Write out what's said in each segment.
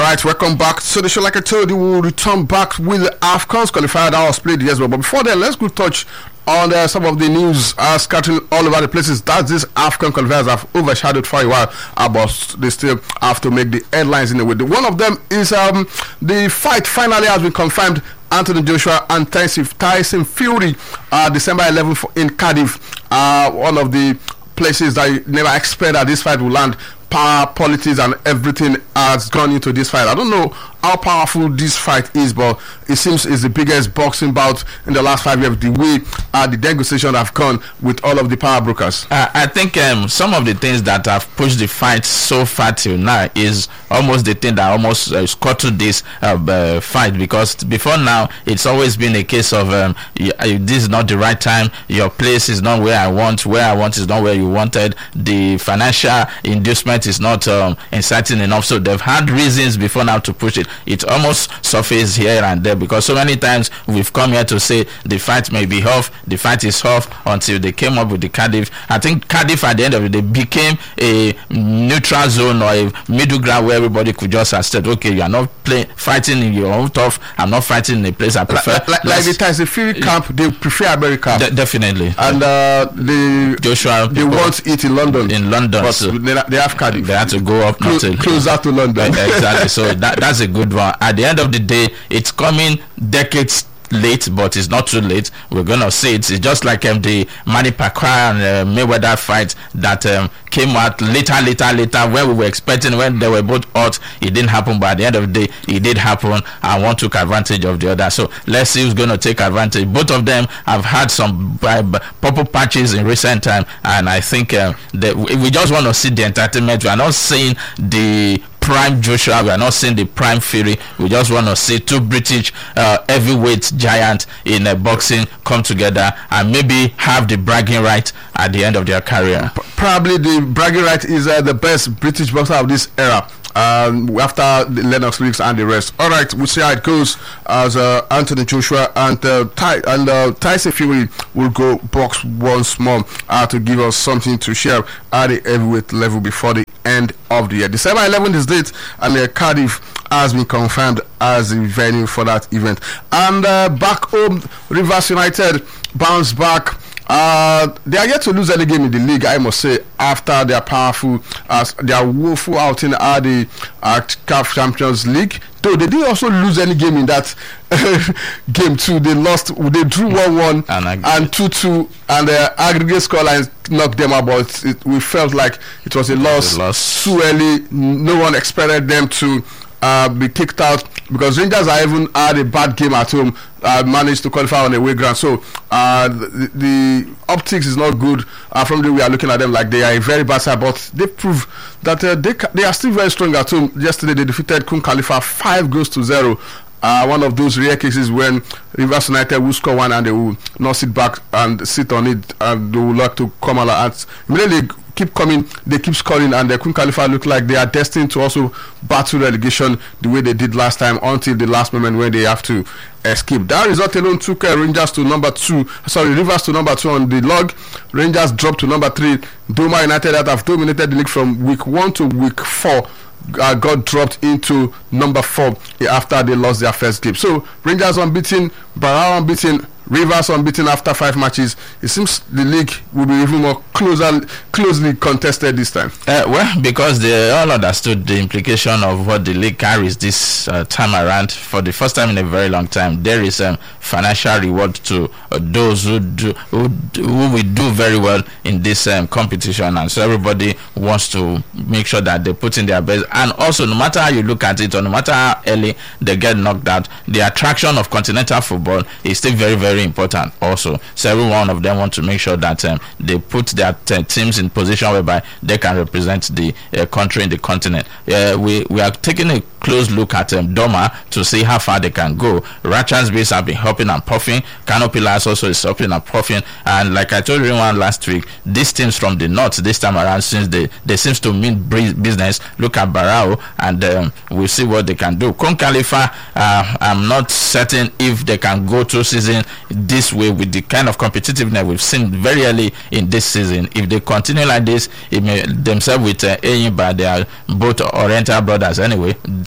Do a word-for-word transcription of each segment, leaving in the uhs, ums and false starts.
right, welcome back. So the show, like I told you, we will return back with the AFCON's qualifier that was played yesterday. But before that, let's go touch on uh, some of the news uh, scattering all over the places that these AFCON qualifiers have overshadowed for a while, uh, but they still have to make the headlines in a way. The, one of them is um, the fight finally has been confirmed. Anthony Joshua and Tyson, Tyson Fury, uh, December eleventh in Cardiff, uh, one of the places that you never expect that this fight will land. Power, politics, and everything has gone into this fight. I don't know how powerful this fight is, but it seems it's the biggest boxing bout in the last five years. The way uh, the negotiations have gone with all of the power brokers. Uh, I think um, some of the things that have pushed the fight so far till now is almost the thing that almost uh, scuttled this uh, uh, fight, because before now it's always been a case of um, you, uh, this is not the right time, your place is not where I want, where I want is not where you wanted, the financial inducement is not um, inciting enough. So they've had reasons before now to push it. It almost surfaces here and there, because so many times we've come here to say the fight may be off, the fight is off, until they came up with the Cardiff. I think Cardiff at the end of it, they became a neutral zone or a middle ground where everybody could just have said, okay, you are not playing, fighting in your own turf, I'm not fighting in a place I prefer. Like, like, like the Tyson Fury camp, they prefer America. De- definitely. And uh, the Joshua, they want it in London. In London. But So they, they have Cardiff. They have to go up Clo- to, closer to London. Exactly. So that, that's a good one. At the end of the day, it's coming decades late, but it's not too late. We're gonna see it. It's just like um, the Manny Pacquiao and uh, Mayweather fight that um, came out later, later, later, when we were expecting, when they were both hot. It didn't happen, but at the end of the day, it did happen, and one took advantage of the other. So let's see who's gonna take advantage. Both of them have had some uh, purple patches in recent time, and I think uh, that we just want to see the entertainment. We are not seeing the prime Joshua, we are not seeing the prime Fury. We just want to see two British uh, heavyweight giants in uh, boxing come together and maybe have the bragging right at the end of their career. P- probably the bragging right is uh, the best British boxer of this era. Um, after the Lennox Lewis and the rest. All right, we'll see how it goes as uh, Anthony Joshua and uh, Ty- and uh, Tyson Fury will go box once more uh, to give us something to share at the heavyweight level before the end of the year. December eleventh is date, and uh, Cardiff has been confirmed as the venue for that event. And uh, back home, Rivers United bounce back. Uh, they are yet to lose any game in the league, I must say, after their powerful, uh, their woeful outing at the uh, C A F Champions League. Though they didn't also lose any game in that game too. They lost, they drew one one and two two, and the aggregate scoreline knocked them out. But it, we felt like it was a loss, loss too early. No one expected them to uh, be kicked out, because Rangers are even had a bad game at home. Uh, managed to qualify on a away ground, so uh, the, the optics is not good uh, from the way we are looking at them, like they are a very bad side, but they prove that uh, they, they are still very strong at home. Yesterday they defeated Kun Khalifa five goals to zero. Uh, one of those rare cases when Rivers United will score one and they will not sit back and sit on it, and they will like to come out and immediately keep coming, they keep scoring, and the Kun Khalifa look like they are destined to also battle relegation the way they did last time, until the last moment when they have to escape. That result alone took uh, Rangers to number two, sorry, Rivers to number two on the log. Rangers dropped to number three. Doma United, that have dominated the league from week one to week four, Uh, got dropped into number four after they lost their first game. So Rangers unbeaten, Barrow unbeaten, Rivers unbeaten after five matches. It seems the league will be even more closer, closely contested this time. Uh, well, because they all understood the implication of what the league carries this uh, time around. For the first time in a very long time, there is um, financial reward to uh, those who do who, who will do very well in this um, competition, and so everybody wants to make sure that they put in their best. And also, no matter how you look at it, or no matter how early they get knocked out, the attraction of continental football is still very, very important also. So every one of them want to make sure that um, they put their t- teams in position whereby they can represent the uh, country in the continent. Uh, we we are taking a close look at um, Doma to see how far they can go. Ratchans Base have been hopping and puffing. Kano Pillars also is hopping and puffing. And like I told everyone last week, these teams from the north this time around, since they, they seems to mean business, look at Barao, and um, we'll see what they can do. Kun Khalifa, uh, I'm not certain if they can go through season this way with the kind of competitiveness we've seen very early in this season. If they continue like this, it may themselves with uh, Eyimba, they are both Oriental brothers anyway,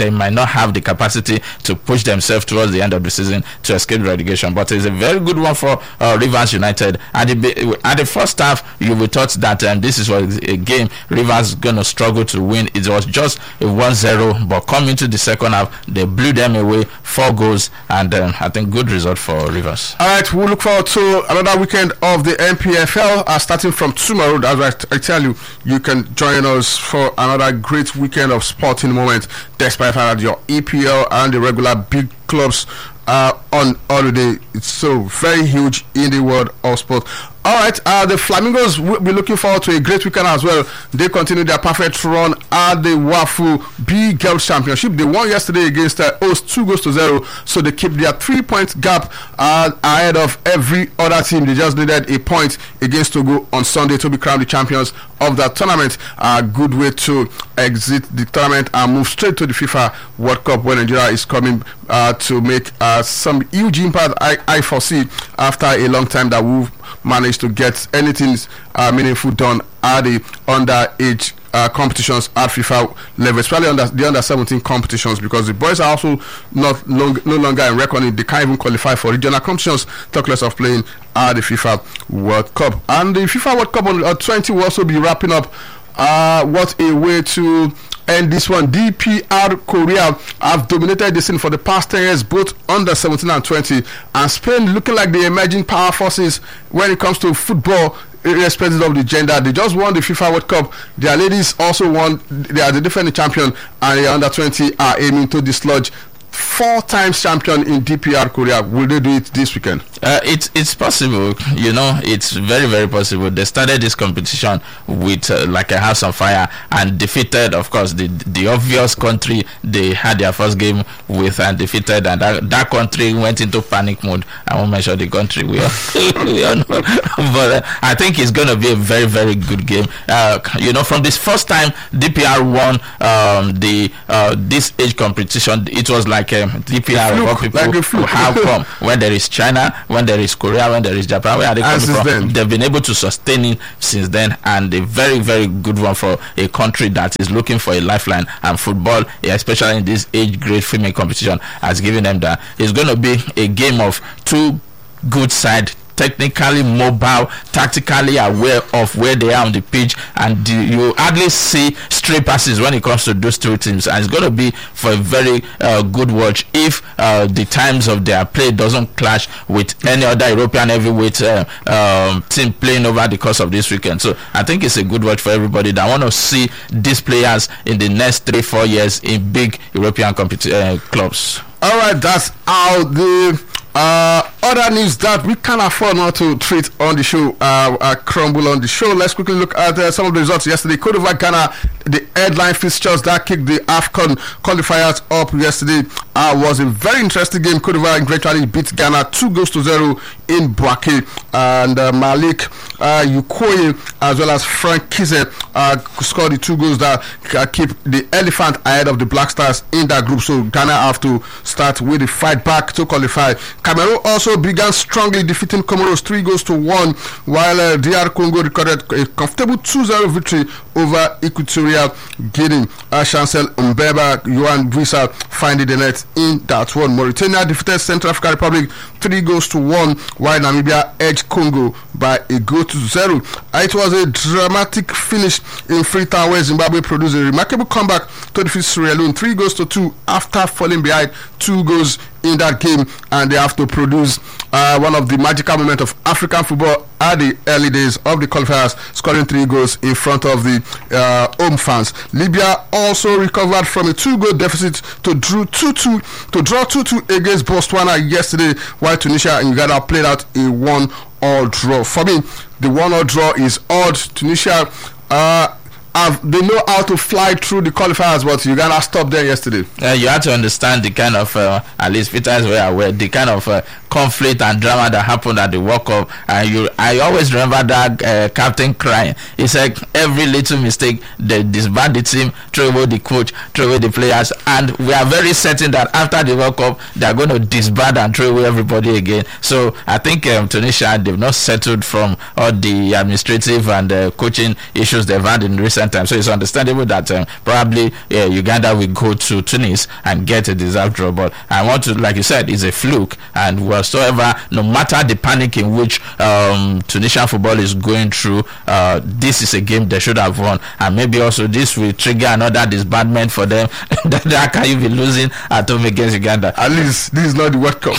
they might not have the capacity to push themselves towards the end of the season to escape relegation. But it's a very good one for uh, Rivers United. At the, at the first half, you would thought that um, this is a game Rivers going to struggle to win. It was just a one zero, but coming to the second half, they blew them away, four goals, and um, I think good result for Rivers. All right, we'll look forward to another weekend of the N P F L uh, starting from tomorrow. As I, t- I tell you, you can join us for another great weekend of sporting moment, despite that your E P L and the regular big clubs are on holiday. It's so very huge in the world of sport. All right, uh, the Flamingos will be looking forward to a great weekend as well. They continue their perfect run at the WAFU B Girls Championship. They won yesterday against uh, Ost, two goals to zero, so they keep their three-point gap uh, ahead of every other team. They just needed a point against Togo on Sunday to be crowned the champions of that tournament. A uh, good way to exit the tournament and move straight to the FIFA World Cup when Nigeria is coming uh, to make uh, some huge impact, I, I foresee, after a long time that we've managed to get anything uh, meaningful done at the underage uh, competitions at FIFA level, especially under the under seventeen competitions, because the boys are also not long, no longer in reckoning. They can't even qualify for regional competitions, talk less of playing at the FIFA World Cup. And the FIFA World Cup on uh, twenty will also be wrapping up. Uh, what a way to end this one. D P R Korea have dominated the scene for the past ten years, both under seventeen and twenty, and Spain looking like the emerging power forces when it comes to football, irrespective of the gender. They just won the FIFA World Cup. Their ladies also won. They are the defending champion, and the under twenty are aiming to dislodge four times champion in D P R Korea. Will they do it this weekend? Uh, it's it's possible, you know. It's very very possible. They started this competition with uh, like a house on fire and defeated, of course, the the obvious country they had their first game with and defeated, and that, that country went into panic mode. I won't mention the country, we all, we all know, but uh, I think it's going to be a very very good game. Uh, you know, from this first time D P R won um, the uh, this age competition, it was like um, D P R of all people. Like how come when there is China, when there is Korea, when there is Japan, where are they coming from? Then. They've been able to sustain it since then, and a very, very good one for a country that is looking for a lifeline. And football, especially in this age grade female competition, has given them that. It's going to be a game of two good sides, technically mobile, tactically aware of where they are on the pitch, and you hardly see stray passes when it comes to those two teams. And it's going to be for a very uh, good watch if uh, the times of their play doesn't clash with any other European heavyweight uh, um, team playing over the course of this weekend. So I think it's a good watch for everybody that want to see these players in the next three four years in big European competi- uh, clubs. All right, that's how the Uh, other news that we can't afford not to treat on the show, uh, uh, crumble on the show. Let's quickly look at uh, some of the results yesterday. Cote d'Ivoire, Ghana, the headline fixtures that kicked the AFCON qualifiers up yesterday uh, was a very interesting game. Cote d'Ivoire eventually beat Ghana two goals to zero in Bouaké, and uh, Malik uh, Ukoye as well as Frank Kize uh, scored the two goals that uh, keep the Elephant ahead of the Black Stars in that group. So Ghana have to start with the fight back to qualify. Cameroon also began strongly, defeating Comoros three goals to one, while uh, D R Congo recorded a comfortable two zero victory over Equatorial Guinea. Uh, Chancel Mbeba, Yohan Wissa finding the net in that one. Mauritania defeated Central African Republic three goals to one, while Namibia edged Congo by a goal to zero. Uh, it was a dramatic finish in Freetown, where Zimbabwe produced a remarkable comeback to defeat Sierra Leone three goals to two after falling behind two goals in that game, and they have to produce uh, one of the magical moments of African football at the early days of the qualifiers, scoring three goals in front of the uh, home fans. Libya also recovered from a two-goal deficit to draw two two to draw two two against Botswana yesterday, while Tunisia and Uganda played out a one-all draw. For me, the one-all draw is odd. Tunisia uh, Uh, they know how to fly through the qualifiers, but you gotta stop there yesterday. Uh, you have to understand the kind of, uh, at least Peter is very aware, the kind of uh, conflict and drama that happened at the World Cup. And you, I always remember that uh, captain crying. He said every little mistake they disband the team, throw away the coach, throw away the players, and we are very certain that after the World Cup they are going to disband and throw away everybody again. So I think um, Tunisia, they've not settled from all the administrative and uh, coaching issues they've had in recent times. So it's understandable that um, probably uh, Uganda will go to Tunis and get a deserved draw. But I want to, like you said, it's a fluke, and whatsoever, no matter the panic in which um, Tunisian football is going through, uh, this is a game they should have won, and maybe also this will trigger another disbandment for them. That can you be losing at home against Uganda? At least this is not the World Cup.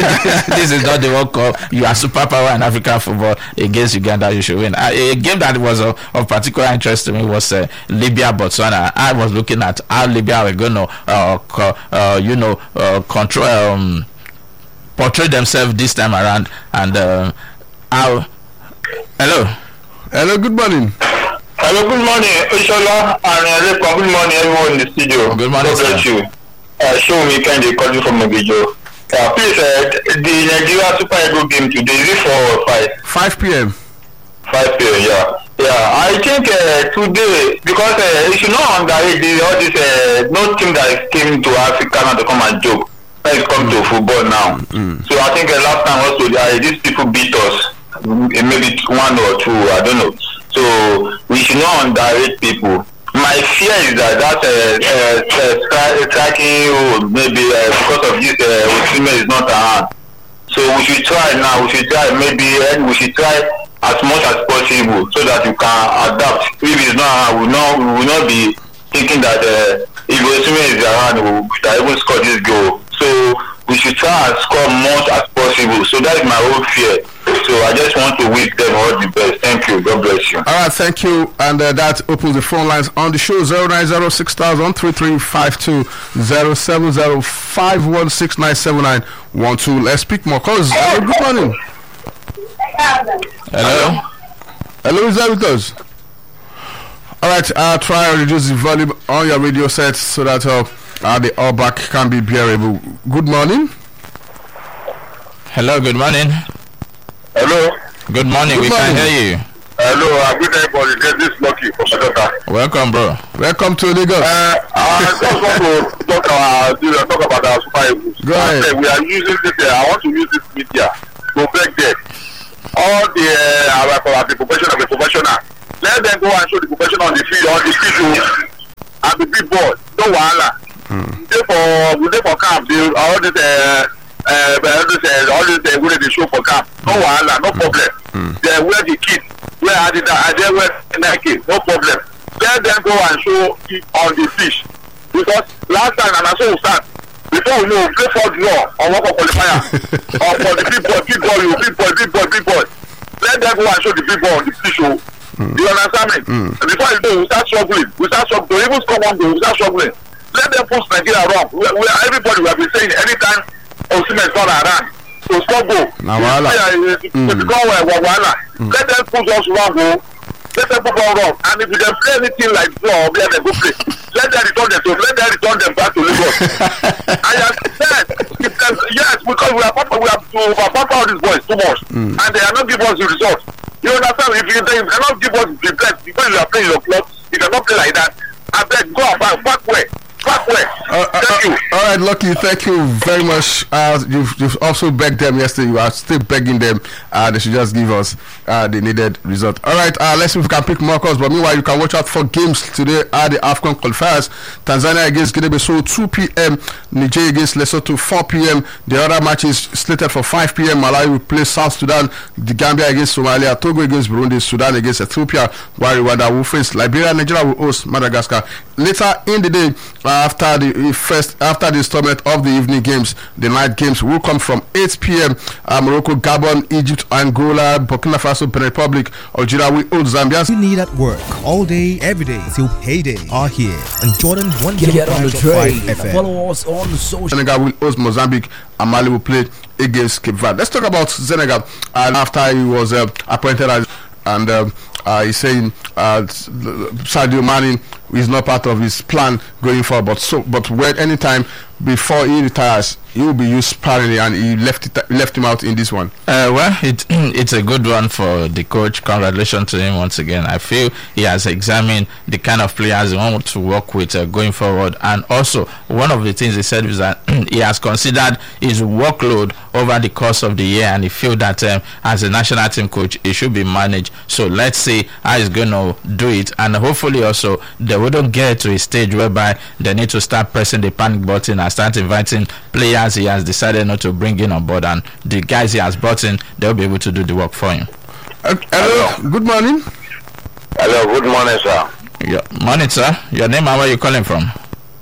This is not the World Cup. You are superpower in African football. Against Uganda, you should win. Uh, a game that was of, of particular interest to me was uh, Libya Botswana. I was looking at how Libya were going to, uh, co- uh, you know, uh, control, um, portray themselves this time around, and uh, how. Hello. Hello. Good morning. Hello. Good morning, Ishola, and uh, good morning, everyone in the studio. Good morning, God bless sir. you. Uh, show me kind of calling from Ogijo. Uh, please, uh, the Nigeria Super Eagles game today, is it four or five? five p.m. five p.m. Yeah, yeah. I think uh, today, because uh, you should not underrate the, all this. Uh, no team that came to Africa now to come and joke. Let's come mm. to football now. Mm. So I think uh, last time also uh, these people beat us, maybe one or two. I don't know. So we should not underrate people. My fear is that that uh, uh, uh, tracking uh, maybe uh, because of this uh, Osimhen is not around. So we should try now. We should try maybe and we should try as much as possible so that you can adapt. If it's not around, we will not we will not be thinking that uh, if Osimhen is around, we can even score this goal. So we should try and score much as possible. So that is my whole fear. So I just want to wish them all the best. Thank you. God bless you. All right, thank you. And uh, that opens the phone lines on the show: zero nine zero six thousand three three five two, zero seven zero five one six nine seven nine one two. Let's speak more calls. Hello, good morning. Hello. Hello, is that with us? All right, uh, try and reduce the volume on your radio set so that uh, uh, the all back can be bearable. Good morning. Hello. Good morning. Hello. Good morning. Good we morning. can hear you. Hello. I'm good everybody. This is Lucky from Madota. Welcome, bro. Welcome to Lagos. Uh, I just want to talk, uh, talk about our Super Eagles. Go ahead. Okay, we are using this. Uh, I want to use this media to beg them. All the uh, our, the professional, the professional. Let them go and show the professional on the field, on the field, and the big board. No wahala. Mm. Therefore, we therefore camp. They, all this. Uh, Uh, but all this, uh, all this uh, where they show for camp, no wahala, no problem. Mm. They wear the kit, where are the uh, they wear Nike, no problem. Let them go and show it on the fish, because last time and I saw we start before we know we play for draw on one qualifier or for the big boy, big boy, big boy, big boy, big boy. Let them go and show the big boy on the fish show. Mm. You understand me? Mm. Before you know, we start struggling, we start struggling. To even score one goal, we start struggling. Let them push Nigeria wrong. We, we, everybody we have been saying anytime Osimhen is not around, so score goal. Now wahala. Mm. Wahala. Mm. Let them push us wrong goal. Let them put one wrong. And if you can play anything like draw, let them go play. Let them return them to let them return them back to Lagos. I have said yes, because we are we have to overpower all these boys too much, mm. and they are not giving us the result. You understand? If you, they cannot give us the best because you are playing your club, you cannot play like that. I beg, go and back, back way. Back way. Uh, thank uh, you. All right, Lucky, thank you very much. Uh, you've, you've also begged them yesterday. You are still begging them. Uh, they should just give us uh, the needed result. All right, uh, let's see if we can pick more calls. But meanwhile, you can watch out for games today at the AFCON qualifiers. Tanzania against Guinea-Bissau, two p.m. Niger against Lesotho, four p.m. The other match is slated for five p.m. Malawi will play South Sudan, the Gambia against Somalia, Togo against Burundi, Sudan against Ethiopia, while Rwanda will face Liberia. Nigeria will host Madagascar. Later in the day, uh, after the first after the installment of the evening games, the night games will come from eight p.m. Uh, Morocco, Gabon, Egypt, Angola, Burkina Faso, Benin Republic, Algeria will host Zambia. You need at work all day, every day till payday are here on Jordan one Get on the train. F M. Follow us on social. Senegal will host Mozambique, and Mali will play against Cape Verde. Let's talk about Senegal. And after he was uh, appointed as and um, uh, he's saying uh, Sadio Mane is not part of his plan going forward. But so, but when anytime before he retires, he will be used sparingly, and he left it, left him out in this one. Uh, well, it it's a good one for the coach. Congratulations to him once again. I feel he has examined the kind of players he wants to work with uh, going forward, and also one of the things he said is that he has considered his workload over the course of the year, and he feel that um, as a national team coach, it should be managed. So let's see how he's going to do it, and hopefully also they wouldn't get to a stage whereby they need to start pressing the panic button and start inviting players he has decided not to bring in on board, and the guys he has brought in, they'll be able to do the work for him. Uh, hello, good morning. Hello, good morning, sir. Your morning, sir. Your name and where you calling from?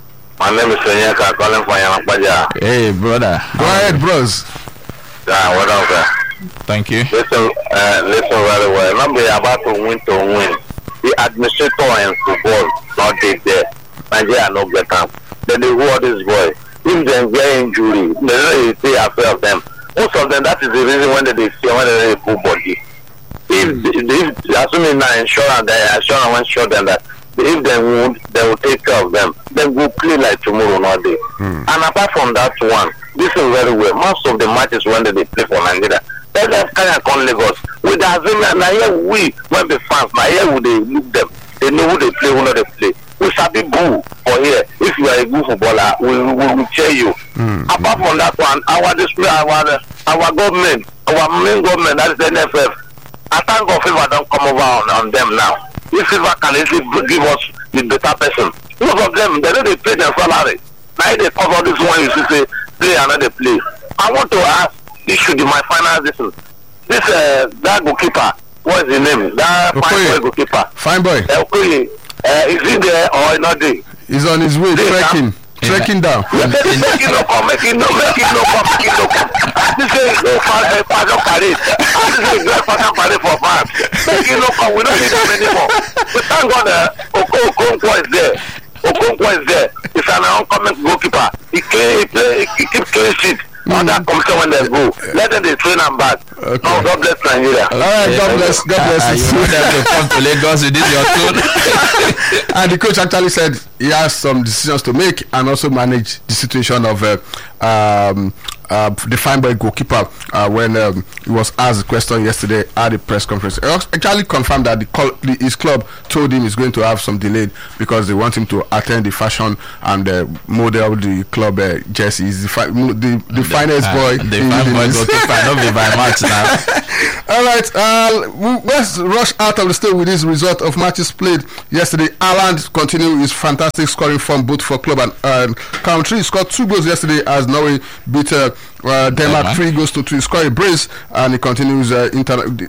My name is Senyaka, calling from Yamapaja. Hey, brother. Go ahead, bros. Yeah, what else, sir? Thank you. Listen, uh, listen very well. Not be about to win to win. The administrator in football not did there. Nigeria no get up. Then they who this boy. If they get injury, they don't take after of them. Most of them, that is the reason when they see when they full body. If if assuming that insurance, the insurance will show them that if they wound, they will take care of them. Then we'll play like tomorrow, not day. Mm. And apart from that one, this is very well. Most of the matches when they play for Nigeria, they just kind of come Lagos. With the assuming, now here we, when the fans, now here would they look them. They know who they play, who not they play. We shall be boo for here. If you are a good footballer, we we will cheer you. Mm. Apart from that one, our display, our our government, our main government, that is N F F. I thank God FIFA don't come over on, on them now. If FIFA can easily give us the better person, most of them they don't they pay their salary. Now they cover this one. You should say play another play. I want to ask. This should be my final decision. This uh, that goalkeeper. What is his name? That okay. fine boy goalkeeper. Fine boy. Uh, okay. Uh, is he there or not there? He's on his way, This trekking, trekking down. Yeah, make it no come, make it no, make it no come, make it no come. This is no fashion parade. This is no fashion parade for fans. Make it no come. We don't need them anymore. But thank God, uh, Oko Okonkwo is there. Okonkwo is there. He's an oncoming goalkeeper. He play, he play, he keep clean sheet. Mm. Other commission when they go, let them they train them back. Okay. Oh, God bless Nigeria. All right, God bless, God bless uh, you. You want them to come to Lagos with this your tune. And the coach actually said he has some decisions to make and also manage the situation of uh, um, uh, the fine boy goalkeeper uh, when um, he was asked the question yesterday at the press conference. He actually confirmed that the, call, the his club told him he's going to have some delay because they want him to attend the fashion and uh, model the club uh, jersey. He's the, fi- the, the, the finest uh, boy. The fine boy goalkeeper, not be by match now. All right, uh, let's rush out of the state with this result of matches played yesterday. Ireland continued his fantastic scoring form both for club and uh, country. He scored two goals yesterday as Norway beat uh, uh, Denmark three goals to two. He scored a brace and he continues uh, inter-